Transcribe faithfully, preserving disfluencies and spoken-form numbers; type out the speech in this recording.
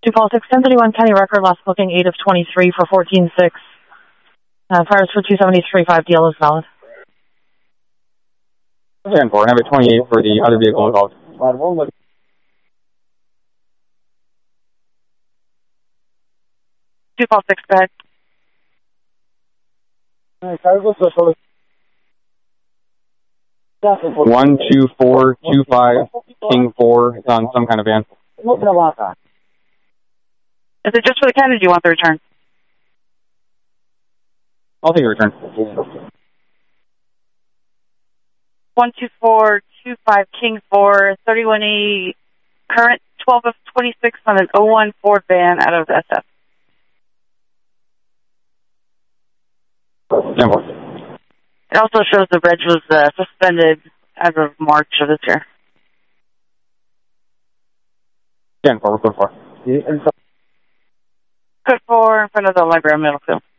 two call six, ten thirty-one County Record, last booking eight of twenty-three for fourteen six. Uh, tires for two seventy-three five, D L is valid. ten four, number twenty-eight for the other vehicle involved. two call six, go ahead. One two four two five King four. It's on some kind of van. Is it just for the Ken, or do you want the return? I'll take a return. One two four two five King four, thirty-one eighty, current twelve of twenty-six on an oh one Ford van out of S F. ten four. It also shows the reg was uh, suspended as of March of this year. ten four, we're code four. Code four in front of the library middle field.